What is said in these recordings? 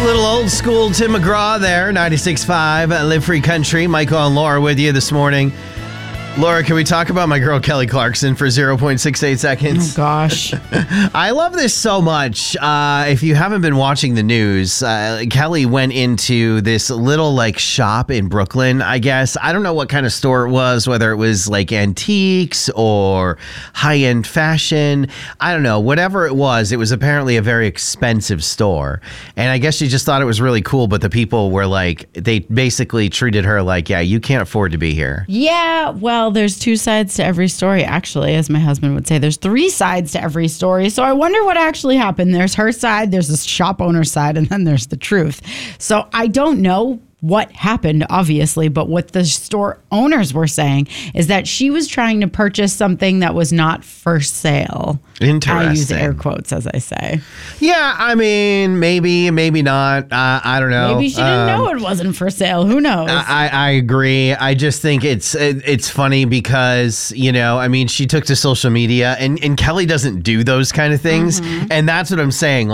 Little old school Tim McGraw there, 96.5 Live Free Country. Michael and Laura with you this morning. Laura, can we talk about my girl Kelly Clarkson for 0.68 seconds? Oh, gosh. I love this so much. If you haven't been watching the news, Kelly went into this little shop in Brooklyn, I guess. I don't know what kind of store it was, whether it was antiques or high-end fashion. I don't know. Whatever it was apparently a very expensive store. And I guess she just thought it was really cool, but the people were they basically treated her yeah, you can't afford to be here. Yeah, well, there's two sides to every story, actually, as my husband would say. There's three sides to every story. So I wonder what actually happened. There's her side, there's the shop owner's side, and then there's the truth. So I don't know what happened, obviously, but what the store owners were saying is that she was trying to purchase something that was not for sale. Interesting. I use air quotes, as I say. Yeah, I mean, maybe not. I don't know. Maybe she didn't know it wasn't for sale. Who knows? I agree. I just think it's funny because, she took to social media and Kelly doesn't do those kind of things. Mm-hmm. And that's what I'm saying.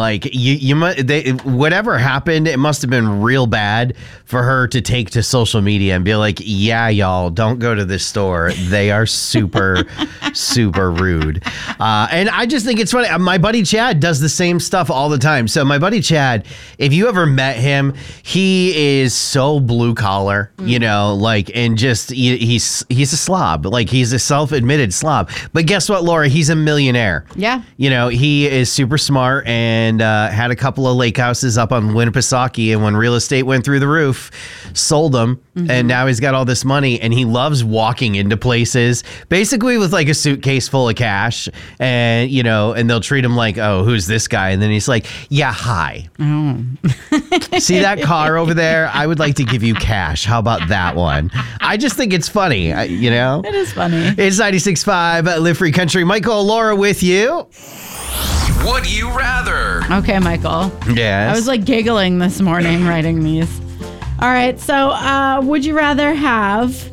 Whatever happened, it must have been real bad for her to take to social media and be like, yeah, y'all, don't go to this store. They are super, super rude. And I just think it's funny. My buddy Chad does the same stuff all the time. So my buddy Chad, if you ever met him, he is so blue collar, and just he's a slob. He's a self-admitted slob. But guess what, Laura? He's a millionaire. Yeah. He is super smart and had a couple of lake houses up on Winnipesaukee. And when real estate went through the roof, sold them. Mm-hmm. And now he's got all this money and he loves walking into places basically with a suitcase full of cash and and they'll treat him oh, who's this guy? And then he's like, yeah, hi. Oh. See that car over there? I would like to give you cash. How about that one? I just think it's funny, It is funny. It's 96.5 Live Free Country. Michael and Laura with you. Would you rather? Okay, Michael. Yes. I was giggling this morning writing these. All right, so would you rather have...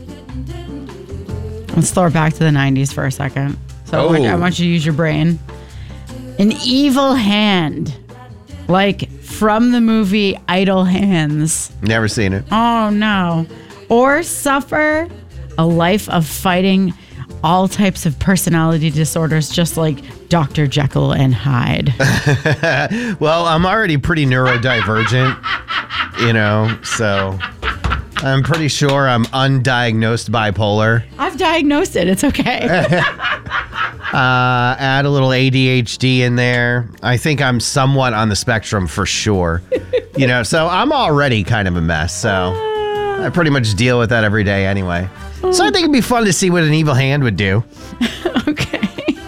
Let's throw it back to the 90s for a second. So I want you to use your brain. An evil hand. From the movie Idle Hands. Never seen it. Oh, no. Or suffer a life of fighting all types of personality disorders, just like Dr. Jekyll and Hyde. Well, I'm already pretty neurodivergent, so I'm pretty sure I'm undiagnosed bipolar. I've diagnosed it. It's okay. Add a little ADHD in there. I think I'm somewhat on the spectrum for sure. So I'm already kind of a mess. So I pretty much deal with that every day anyway. So I think it'd be fun to see what an evil hand would do. Okay.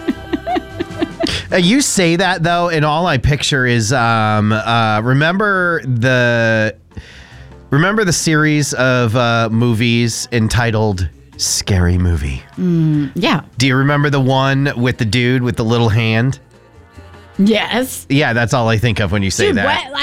You say that though, and all I picture is remember the series of movies entitled Scary Movie? Yeah. Do you remember the one with the dude with the little hand? Yes. Yeah, that's all I think of when you say that.